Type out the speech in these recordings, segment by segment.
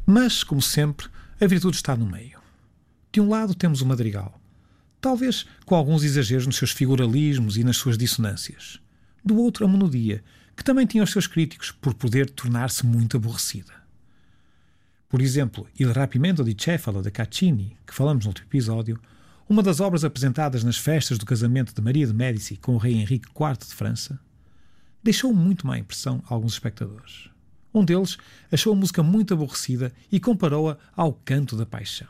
Mas, como sempre, a virtude está no meio. De um lado temos o madrigal, talvez com alguns exageros nos seus figuralismos e nas suas dissonâncias. Do outro, a monodia, que também tinha os seus críticos por poder tornar-se muito aborrecida. Por exemplo, Il Rapimento di Cefalo de Caccini, que falamos no outro episódio, uma das obras apresentadas nas festas do casamento de Maria de Médici com o rei Henrique IV de França, deixou muito má impressão a alguns espectadores. Um deles achou a música muito aborrecida e comparou-a ao canto da paixão.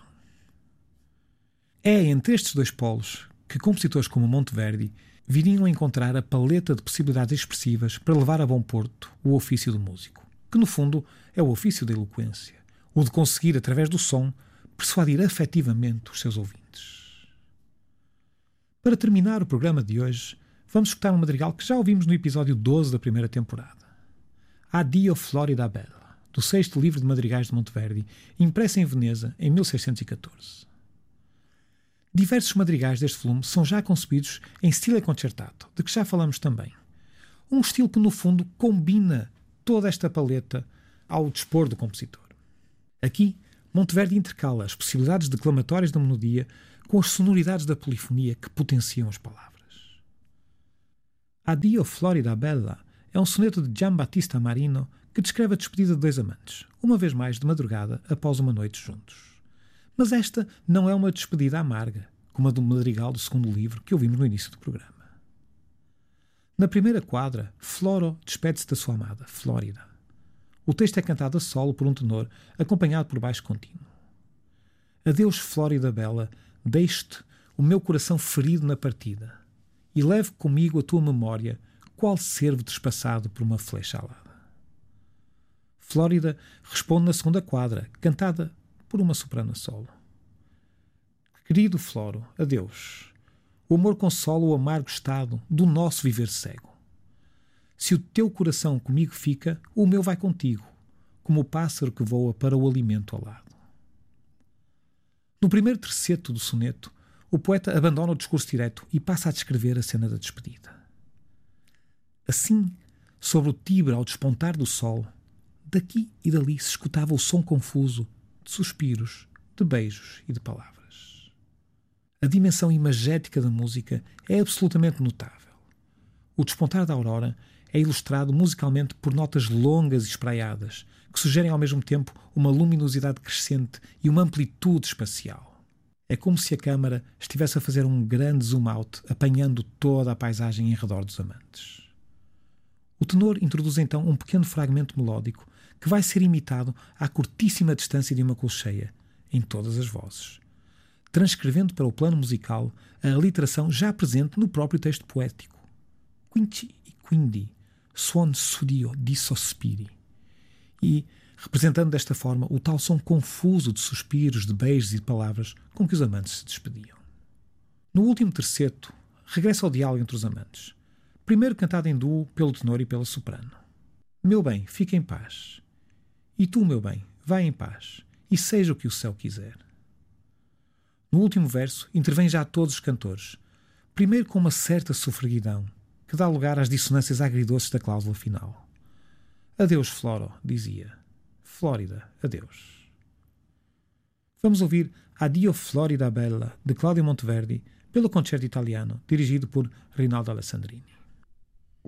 É entre estes dois polos que compositores como Monteverdi viriam a encontrar a paleta de possibilidades expressivas para levar a bom porto o ofício do músico, que no fundo é o ofício da eloquência, o de conseguir, através do som, persuadir afetivamente os seus ouvintes. Para terminar o programa de hoje, vamos escutar um madrigal que já ouvimos no episódio 12 da primeira temporada. Addio Florida Bella, do 6º livro de madrigais de Monteverdi, impresso em Veneza em 1614. Diversos madrigais deste volume são já concebidos em stile concertato, de que já falamos também. Um estilo que, no fundo, combina toda esta paleta ao dispor do compositor. Aqui, Monteverdi intercala as possibilidades declamatórias da melodia com as sonoridades da polifonia que potenciam as palavras. Addio Florida Bella é um soneto de Giambattista Marino que descreve a despedida de dois amantes, uma vez mais de madrugada após uma noite juntos. Mas esta não é uma despedida amarga, como a do madrigal do 2º livro que ouvimos no início do programa. Na primeira quadra, Floro despede-se da sua amada, Flórida. O texto é cantado a solo por um tenor, acompanhado por baixo contínuo. Adeus, Flórida Bela, deixo-te o meu coração ferido na partida, e levo comigo a tua memória, qual cervo trespassado por uma flecha alada. Flórida responde na segunda quadra, cantada por uma soprano solo. Querido Floro, adeus. O amor consola o amargo estado do nosso viver cego. Se o teu coração comigo fica, o meu vai contigo, como o pássaro que voa para o alimento alado. No primeiro terceto do soneto, o poeta abandona o discurso direto e passa a descrever a cena da despedida. Assim, sobre o Tibre ao despontar do sol, daqui e dali se escutava o som confuso de suspiros, de beijos e de palavras. A dimensão imagética da música é absolutamente notável. O despontar da aurora é ilustrado musicalmente por notas longas e espraiadas, que sugerem ao mesmo tempo uma luminosidade crescente e uma amplitude espacial. É como se a câmara estivesse a fazer um grande zoom-out, apanhando toda a paisagem em redor dos amantes. O tenor introduz então um pequeno fragmento melódico que vai ser imitado à curtíssima distância de uma colcheia, em todas as vozes, transcrevendo para o plano musical a aliteração já presente no próprio texto poético. Quinci e quindi, suon sudio di sospiri. E, representando desta forma o tal som confuso de suspiros, de beijos e de palavras com que os amantes se despediam. No último terceto, regressa ao diálogo entre os amantes, primeiro cantado em duo pelo tenor e pela soprano. Meu bem, fica em paz. E tu, meu bem, vai em paz, e seja o que o céu quiser. No último verso, intervêm já todos os cantores, primeiro com uma certa sofreguidão, que dá lugar às dissonâncias agridoces da cláusula final. Adeus, Floro, dizia. Flórida, adeus. Vamos ouvir Addio Florida Bella, de Claudio Monteverdi, pelo Concerto Italiano, dirigido por Rinaldo Alessandrini.